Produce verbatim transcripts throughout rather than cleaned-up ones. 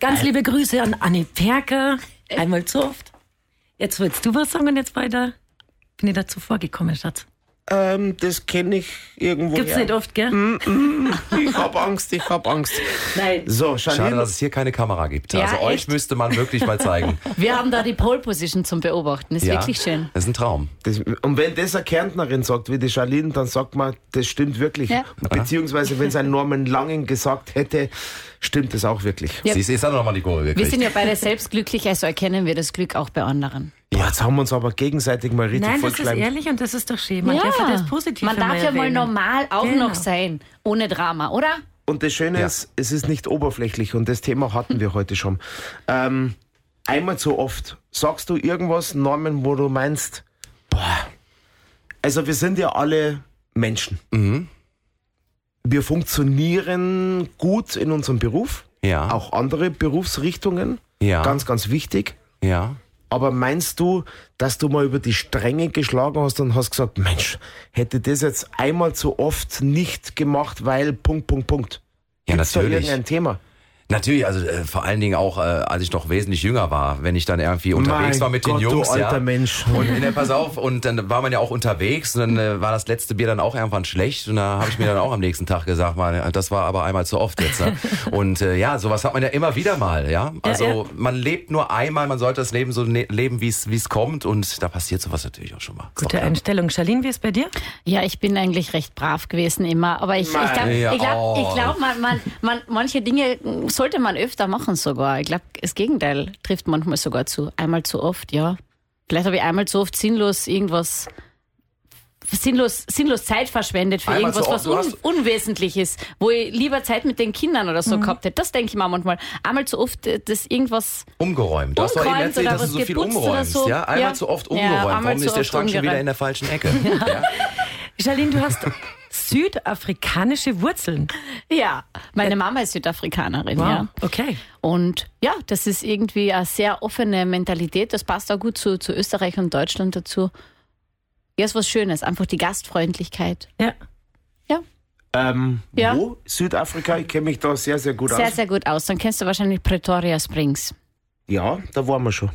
Ganz liebe Grüße an Anni Perker. Einmal zu oft. Jetzt willst du was sagen und jetzt weiter. Bin ich dazu vorgekommen, Schatz? Ähm, das kenne ich irgendwo. Gibt's her. nicht oft, gell? Mm, mm, ich hab Angst, ich hab Angst. Nein. So, Schade, Charlene. dass es hier keine Kamera gibt. Ja, also euch echt? müsste man wirklich mal zeigen. Wir haben da die Pole Position zum Beobachten. Ist Ja, wirklich schön. Das ist ein Traum. Das, und wenn das eine Kärntnerin sagt, wie die Charlene, dann sagt man, das stimmt wirklich. Ja. Beziehungsweise, wenn es ein Norman Langen gesagt hätte, stimmt das auch wirklich. Ja. Sie ist auch nochmal die Kurve gekriegt. Wir sind ja beide selbst glücklich, also erkennen wir das Glück auch bei anderen. Ja, jetzt haben wir uns aber gegenseitig mal richtig Nein, das ist vollgeschleimt. ehrlich und das ist doch schön. Man darf ja das Positive Man darf ja mal erwähnen. normal auch Genau. noch sein, ohne Drama, oder? Und das Schöne Ja. ist, es ist nicht oberflächlich und das Thema hatten wir heute schon. Ähm, einmal zu oft. Sagst du irgendwas, Norman, wo du meinst, boah, also wir sind ja alle Menschen. Mhm. Wir funktionieren gut in unserem Beruf, Ja. auch andere Berufsrichtungen, Ja. ganz, ganz wichtig. Ja. Aber meinst du, dass du mal über die Stränge geschlagen hast und hast gesagt, Mensch, hätte das jetzt einmal zu oft nicht gemacht, weil Punkt, Punkt, Punkt. Ja, Gibt's da natürlich. irgendein Thema? Natürlich, also äh, vor allen Dingen auch, äh, als ich noch wesentlich jünger war, wenn ich dann irgendwie unterwegs Mein war mit Gott, den Jungs. du alter ja. Mensch. Und in der Pass auf, und dann war man ja auch unterwegs und dann äh, war das letzte Bier dann auch irgendwann schlecht und da habe ich mir dann auch am nächsten Tag gesagt, mal, das war aber einmal zu oft jetzt. Ne? Und äh, ja, sowas hat man ja immer wieder mal, ja. Also Ja, ja. man lebt nur einmal, man sollte das Leben so ne- leben, wie es wie es kommt und da passiert sowas natürlich auch schon mal. Ist doch Gute klar. Einstellung. Charlene, wie ist bei dir? Ja, ich bin eigentlich recht brav gewesen immer, aber ich, ich glaube, Ja, ich glaub, oh. ich glaub, man, man, man, manche Dinge sollte man öfter machen sogar. Ich glaube, das Gegenteil trifft manchmal sogar zu. Einmal zu oft, ja. Vielleicht habe ich einmal zu oft sinnlos irgendwas, sinnlos, sinnlos Zeit verschwendet für Einmal irgendwas, zu oft, was du un, unwesentlich ist, wo ich lieber Zeit mit den Kindern oder so gehabt hätte. Das denke ich mir manchmal. Einmal zu oft, äh, das irgendwas... Umgeräumt. Du hast doch eben Umgeräumt erzählt, oder dass du was so viel geputzt oder umräumst. so. Ja, einmal Ja. zu oft Ja, umgeräumt. einmal Warum zu ist der oft Schrank schon wieder umgeräumt. in der falschen Ecke? Ja. Charlene, du hast südafrikanische Wurzeln. Ja, meine Mama ist Südafrikanerin, Wow, ja. okay. Und ja, das ist irgendwie eine sehr offene Mentalität. Das passt auch gut zu, zu Österreich und Deutschland dazu. Ja, ist was Schönes. Einfach die Gastfreundlichkeit. Ja. Ja, Ähm, Ja. Wo? Südafrika? Ich kenne mich da sehr, sehr gut sehr, aus. sehr gut aus. Dann kennst du wahrscheinlich Pretoria Springs. Ja, da waren wir schon.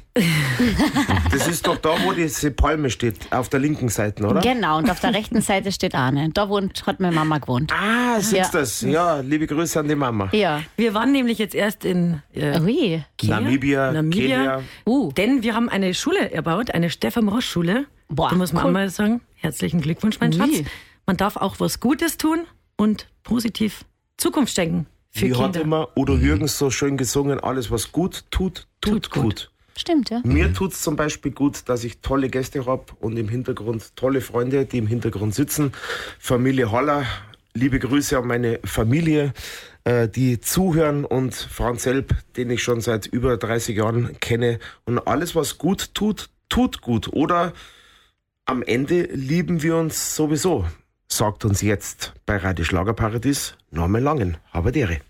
Das ist doch da, wo diese Palme steht, auf der linken Seite, oder? Genau, und auf der rechten Seite steht Arne. Da wohnt, hat meine Mama gewohnt. Ah, siehst Ja. du das? Ja, liebe Grüße an die Mama. Ja. Wir waren nämlich jetzt erst in äh, Ui. Kenia, Namibia, Namibia. Kenia. Uh. Denn wir haben eine Schule erbaut, eine Stefan-Ross-Schule. Boah, Da muss man cool. auch mal sagen, herzlichen Glückwunsch, mein Ui. Schatz. Man darf auch was Gutes tun und positiv Zukunft schenken für Wie hat Kinder. immer Udo Jürgens so schön gesungen, alles was gut tut, tut, Tut gut. gut. Stimmt, ja. Mir tut es zum Beispiel gut, dass ich tolle Gäste habe und im Hintergrund tolle Freunde, die im Hintergrund sitzen. Familie Holler, liebe Grüße an meine Familie, äh, die zuhören und Franz Selb, den ich schon seit über dreißig Jahren kenne. Und alles, was gut tut, tut gut. Oder am Ende lieben wir uns sowieso, sagt uns jetzt bei Radio Schlagerparadies Norman Langen. Haberdere.